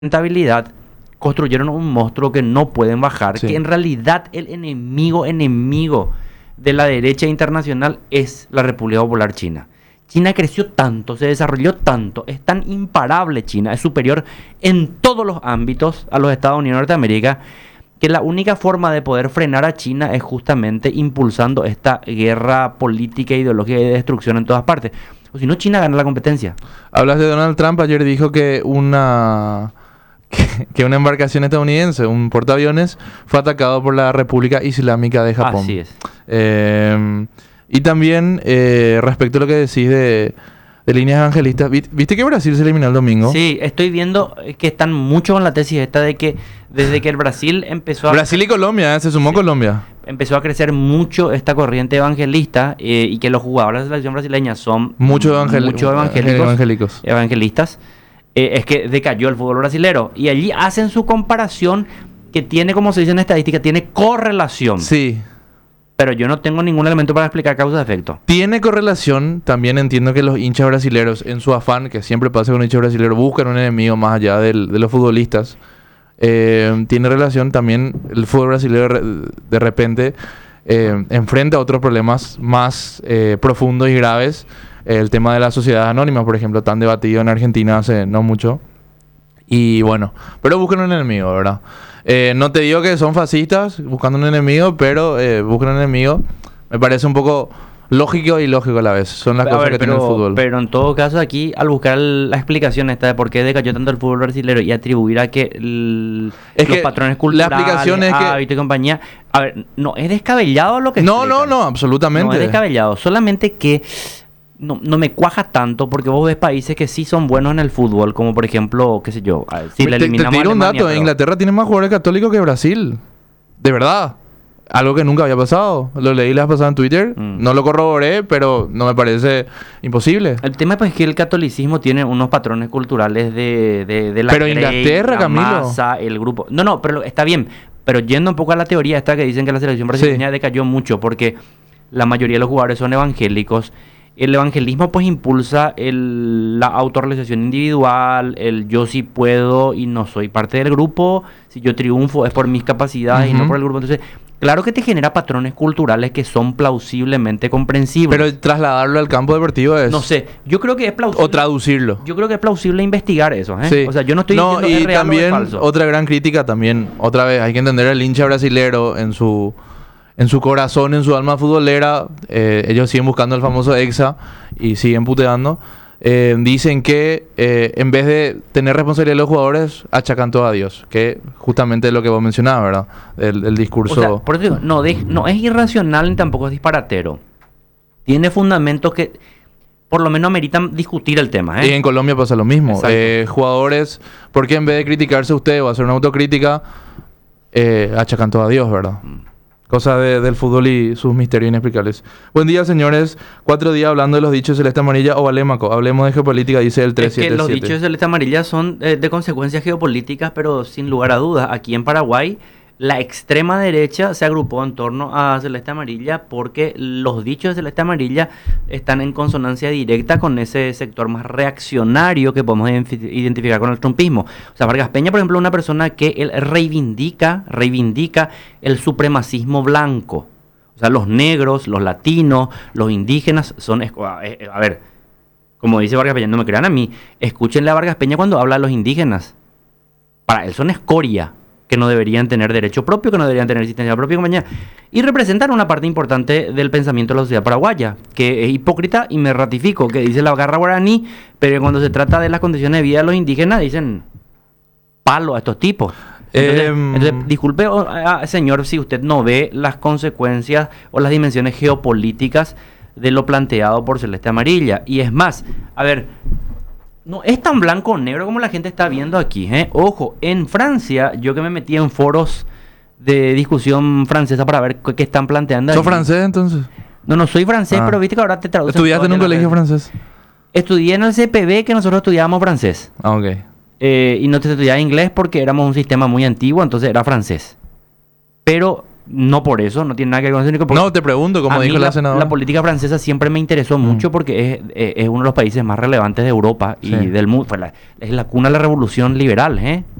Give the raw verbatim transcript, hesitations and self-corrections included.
rentabilidad, construyeron un monstruo que no pueden bajar, Sí. que en realidad el enemigo, enemigo de la derecha internacional es la República Popular China. China creció tanto, se desarrolló tanto, es tan imparable China, es superior en todos los ámbitos a los Estados Unidos de Norteamérica, que la única forma de poder frenar a China es justamente impulsando esta guerra política, ideológica y de destrucción en todas partes. O si no, China gana la competencia. Hablas de Donald Trump, ayer dijo que una que, que una embarcación estadounidense, un portaaviones, fue atacado por la República Islámica de Japón. Así es. Eh, y también eh, respecto a lo que decís de, de líneas evangelistas, ¿vi- ¿viste que Brasil se eliminó el domingo? Sí, estoy viendo que están mucho con la tesis esta de que desde que el Brasil empezó a... Brasil y Colombia, ¿eh? Se sumó Sí. Colombia. empezó a crecer mucho esta corriente evangelista eh, y que los jugadores de la selección brasileña son Muchos evangel- mucho evangélicos, evangélicos. evangelistas, eh, es que decayó el fútbol brasilero. Y allí hacen su comparación que tiene, como se dice en estadística, tiene correlación. Sí. Pero yo no tengo ningún elemento para explicar causa-efecto. Tiene correlación, también entiendo que los hinchas brasileros, en su afán, que siempre pasa con los hinchas brasileros, buscan un enemigo más allá del- de los futbolistas. Eh, tiene relación también el fútbol brasileño re- de repente eh, enfrenta otros problemas más eh, profundos y graves. El tema de las sociedades anónimas, por ejemplo, tan debatido en Argentina hace no mucho. Y bueno, pero buscan un enemigo, ¿verdad? Eh, no te digo que son fascistas buscando un enemigo, pero eh, buscan un enemigo. Me parece un poco lógico y ilógico a la vez. Son las A cosas ver, que tiene el pero, fútbol. pero en todo caso aquí, al buscar el- la explicación esta de por qué decayó tanto el fútbol brasileño y atribuir a que el- Es los que patrones la culturales, explicación es que- hábitos y compañía, a ver, no es descabellado lo que No, no, explican. no, absolutamente. No es descabellado, solamente que no, no me cuaja tanto porque vos ves países que sí son buenos en el fútbol, como por ejemplo, qué sé yo, a ver, si le te, te eliminamos a tiro un Alemania, dato, pero- Inglaterra tiene más jugadores católicos que Brasil. De verdad. Algo que nunca había pasado. Lo leí la vez pasada en Twitter. Mm. No lo corroboré, pero no me parece imposible. El tema pues, es que el catolicismo tiene unos patrones culturales de, de, de la Pero Grey, Inglaterra, la Camilo. masa, el grupo. No, no, pero lo- está bien. Pero yendo un poco a la teoría esta que dicen que la selección brasileña Sí. decayó mucho porque la mayoría de los jugadores son evangélicos. El evangelismo pues impulsa el, la autorrealización individual, el yo sí puedo y no soy parte del grupo, si yo triunfo es por mis capacidades y no Ujú. por el grupo. Entonces, claro que te genera patrones culturales que son plausiblemente comprensibles. Pero trasladarlo al campo deportivo es... No sé, yo creo que es plausible. O traducirlo. Yo creo que es plausible investigar eso, ¿eh? Sí. O sea, yo no estoy No, diciendo y es real o también es falso. otra gran crítica también, otra vez, hay que entender al hincha brasilero en su en su corazón, en su alma futbolera. Eh, ellos siguen buscando el famoso Hexa y siguen puteando. Eh, dicen que eh, en vez de tener responsabilidad de los jugadores, achacan todo a Dios, que justamente es lo que vos mencionabas, ¿verdad? El, el O discurso... sea, por eso digo, no, de- no es irracional ni tampoco es disparatero. Tiene fundamentos que por lo menos ameritan discutir el tema, Y ¿eh? en Colombia pasa lo mismo. Exacto. Eh, jugadores, porque en vez de criticarse usted o hacer una autocrítica, eh, achacan todo a Dios, ¿verdad? Cosa de- del fútbol y sus misterios inexplicables. Buen día, señores. Cuatro días hablando de los dichos celeste amarilla o valémaco. Hablemos de geopolítica, dice el Es tres que siete los siete. dichos de celeste amarilla son eh, de consecuencias geopolíticas, pero sin lugar a dudas. Aquí en Paraguay, la extrema derecha se agrupó en torno a celeste amarilla porque los dichos de celeste amarilla están en consonancia directa con ese sector más reaccionario que podemos identifi- identificar con el trumpismo. O sea, Vargas Peña, por ejemplo, es una persona que él reivindica, reivindica el supremacismo blanco. O sea, los negros, los latinos, los indígenas son... esco- A eh, a ver, como dice Vargas Peña, no me crean a mí, escúchenle a Vargas Peña cuando habla de los indígenas. Para él son escoria, que no deberían tener derecho propio, que no deberían tener existencia propia y compañía. Y representan una parte importante del pensamiento de la sociedad paraguaya, que es hipócrita y me ratifico, que dice la garra guaraní, pero cuando se trata de las condiciones de vida de los indígenas, dicen palo a estos tipos. Entonces, Em, entonces, disculpe, o- ah, señor, si usted no ve las consecuencias o las dimensiones geopolíticas de lo planteado por Celeste Amarilla. Y es más, a ver, no es tan blanco o negro como la gente está viendo aquí, ¿eh? Ojo, en Francia, yo que me metí en foros de discusión francesa para ver qué, qué están planteando. ¿Sos allí. francés entonces? No, no soy francés, Ah. pero viste que ahora te traducen. ¿Estudiaste en todo un de la colegio red. francés? Estudié en el C P B, que nosotros estudiábamos francés. Ah, ok. Eh, y no te estudiaba inglés porque éramos un sistema muy antiguo, entonces era francés. Pero no por eso, no tiene nada que ver con eso. Porque No, te pregunto, como a mí dijo la, la, senadora. la política francesa siempre me interesó Mm. mucho porque es, es, es uno de los países más relevantes de Europa y Sí. del mundo. Fue la- es la cuna de la revolución liberal, ¿eh?